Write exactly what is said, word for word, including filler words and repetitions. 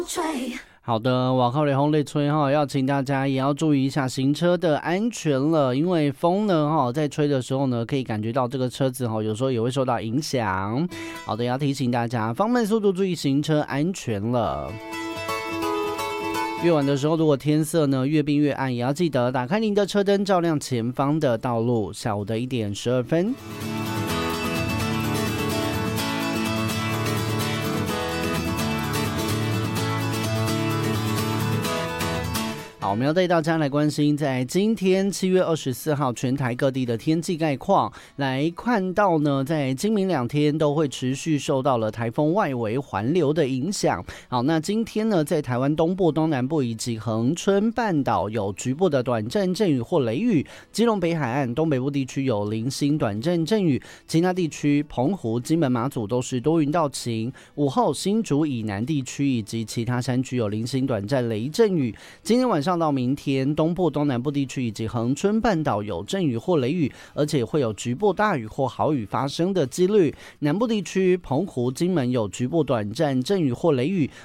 好的，瓦靠雷轰雷吹哈，要请大家也要注意一下行车的安全了，因为风呢哈在吹的时候呢，可以感觉到这个车子哈有时候也会受到影响。好的，要提醒大家放慢速度，注意行车安全了。越晚的时候，如果天色呢越变越暗，也要记得打开您的车灯，照亮前方的道路。下午的一点十二分。好，我们要带大家来关心，在今天七月二十四号全台各地的天气概况，来看到呢，在今明两天都会持续受到了台风外围环流的影响。好，那今天呢，在台湾东部、东南部以及恒春半岛有局部的短暂阵雨或雷雨，基隆北海岸、东北部地区有零星短暂阵雨，其他地区澎湖、金门、马祖都是多云到晴。午后新竹以南地区以及其他山区有零星短暂雷阵雨。今天晚上到明天，东部、东南部地区以及恒春半岛有阵雨或雷雨，而且会有局部大雨或豪雨发生的几率。南部地区，澎湖、金门有局部短暂阵雨或雷雨，